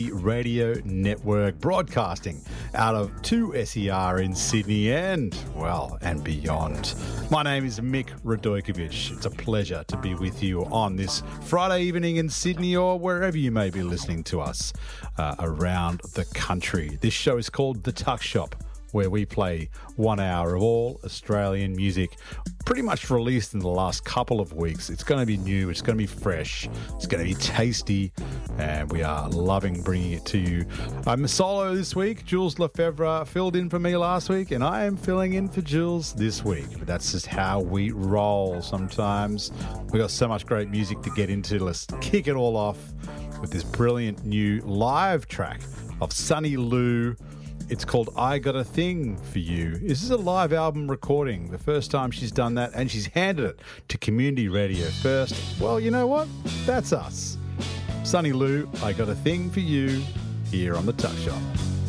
Radio Network, broadcasting out of 2SER in Sydney and beyond. My name is Mick Radojkovic. It's a pleasure to be with you on this Friday evening in Sydney or wherever you may be listening to us around the country. This show is called The Tuck Shop, where we play 1 hour of all Australian music, pretty much released in the last couple of weeks. It's going to be new, it's going to be fresh, it's going to be tasty, and we are loving bringing it to you. I'm solo this week. Jules Lefebvre filled in for me last week, and I am filling in for Jules this week. But that's just how we roll sometimes. We've got so much great music to get into. Let's kick it all off with this brilliant new live track of Sunny Lou. It's called I Got a Thing for You. This is a live album recording, the first time she's done that, and she's handed it to community radio first. Well, you know what? That's us. Sunny Lou, I Got a Thing for You, here on The Tuck Shop.